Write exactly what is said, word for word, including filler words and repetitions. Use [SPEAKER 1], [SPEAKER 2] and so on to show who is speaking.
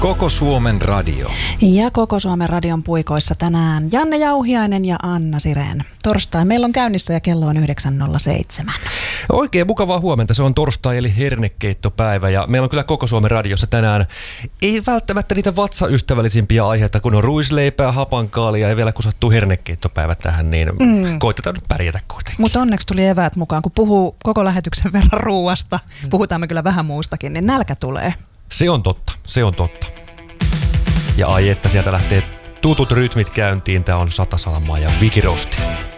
[SPEAKER 1] Koko Suomen radio.
[SPEAKER 2] Ja Koko Suomen radion puikoissa tänään Janne Jauhiainen ja Anna Sirén. Torstai meillä on käynnissä ja kello on yhdeksän nolla seitsemän.
[SPEAKER 3] Oikein mukavaa huomenta. Se on torstai eli hernekeittopäivä ja meillä on kyllä Koko Suomen radiossa tänään ei välttämättä niitä vatsaystävällisimpiä aiheita, kun on ruisleipää, hapankaalia ja vielä kun sattuu hernekeittopäivä tähän, niin mm. koitetaan nyt pärjätä kuitenkin.
[SPEAKER 2] Mutta onneksi tuli eväät mukaan, kun puhuu koko lähetyksen verran ruuasta, puhutaan me kyllä vähän muustakin, niin nälkä tulee.
[SPEAKER 3] Se on totta, se on totta. Ja ai että sieltä lähtee tutut rytmit käyntiin, tää on Satasalmaa ja Vikirosti.